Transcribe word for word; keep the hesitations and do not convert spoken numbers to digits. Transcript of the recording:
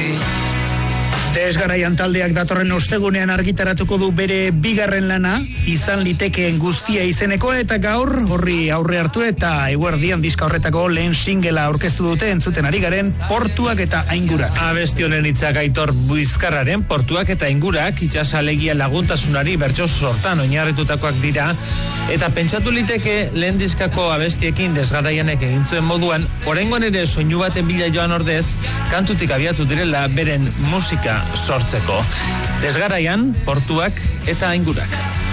Desgaraian taldeak datorren ostegunean argitaratuko du bere bigarren lana, izan litekeen guztia izenekoa, eta gaur horri aurre hartu eta eguerdian diska horretako lehen singela aurkeztu dute entzuten ari garen Portuak eta Aingurak. Abesti honen hitzak Aitor Buizkarraren Portuak eta Aingurak itsasalegia laguntasunari bertso sortan oinarritutakoak dira, eta pentsatu liteke lehen diskako abestiekin Desgaraianek egin zuen moduan, oraingoan ere soinu baten bila joan ordez, kantutik abiatu direla beren musika sortzeko. Desgaraian, Portuak eta Aingurak.